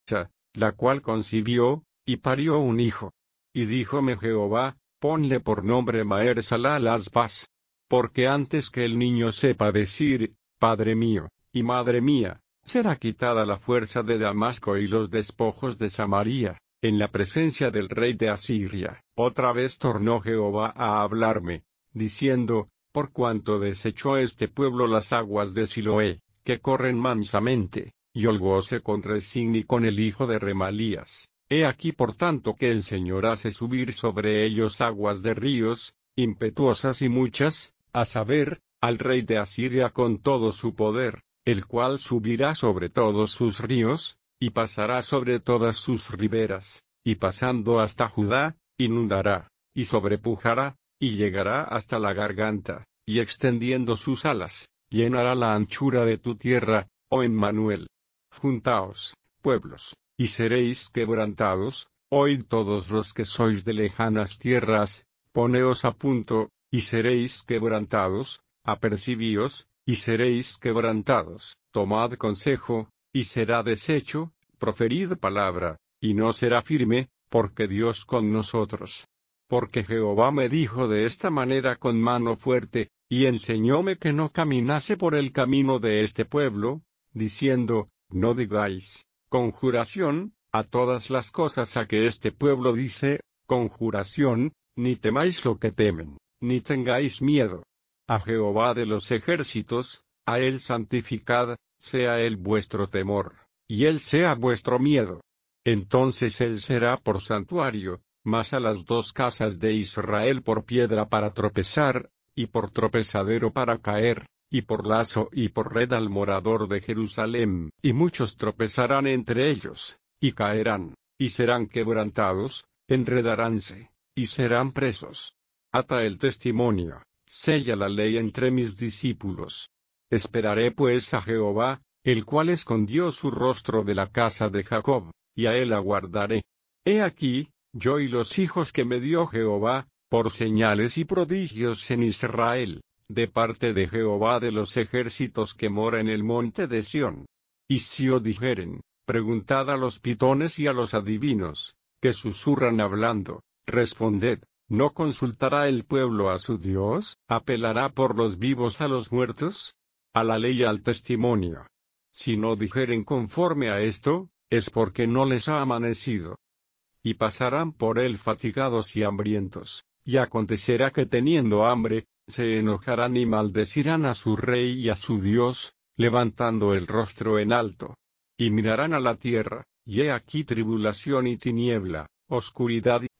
la cual concibió, y parió un hijo. Y díjome Jehová, ponle por nombre Maher-Shalal-Has-Baz. Porque antes que el niño sepa decir, Padre mío, y Madre mía, será quitada la fuerza de Damasco y los despojos de Samaria, en la presencia del rey de Asiria. Otra vez tornó Jehová a hablarme, diciendo, por cuanto desechó este pueblo las aguas de Siloé, que corren mansamente, y holgóse con Rezín y con el hijo de Remalías. He aquí por tanto que el Señor hace subir sobre ellos aguas de ríos, impetuosas y muchas, a saber, al rey de Asiria con todo su poder, el cual subirá sobre todos sus ríos, y pasará sobre todas sus riberas, y pasando hasta Judá, inundará, y sobrepujará, y llegará hasta la garganta, y extendiendo sus alas, llenará la anchura de tu tierra, oh Emmanuel. Juntaos, pueblos, y seréis quebrantados, oíd todos los que sois de lejanas tierras, poneos a punto, y seréis quebrantados, apercibíos, y seréis quebrantados, tomad consejo, y será deshecho, proferid palabra, y no será firme, porque Dios con nosotros. Porque Jehová me dijo de esta manera con mano fuerte, y enseñóme que no caminase por el camino de este pueblo, diciendo, no digáis, conjuración, a todas las cosas a que este pueblo dice, conjuración, ni temáis lo que temen, ni tengáis miedo. A Jehová de los ejércitos, a él santificad, sea él vuestro temor, y él sea vuestro miedo. Entonces él será por santuario, mas a las dos casas de Israel por piedra para tropezar, y por tropezadero para caer, y por lazo y por red al morador de Jerusalén, y muchos tropezarán entre ellos, y caerán, y serán quebrantados, enredaránse, y serán presos. Ata el testimonio, sella la ley entre mis discípulos. Esperaré pues a Jehová, el cual escondió su rostro de la casa de Jacob, y a él aguardaré. He aquí, yo y los hijos que me dio Jehová, por señales y prodigios en Israel, de parte de Jehová de los ejércitos que mora en el monte de Sión. Y si os dijeren, preguntad a los pitones y a los adivinos, que susurran hablando, responded, ¿no consultará el pueblo a su Dios? ¿Apelará por los vivos a los muertos? A la ley y al testimonio. Si no dijeren conforme a esto, es porque no les ha amanecido. Y pasarán por él fatigados y hambrientos, y acontecerá que teniendo hambre, se enojarán y maldecirán a su rey y a su Dios, levantando el rostro en alto. Y mirarán a la tierra, y he aquí tribulación y tiniebla, oscuridad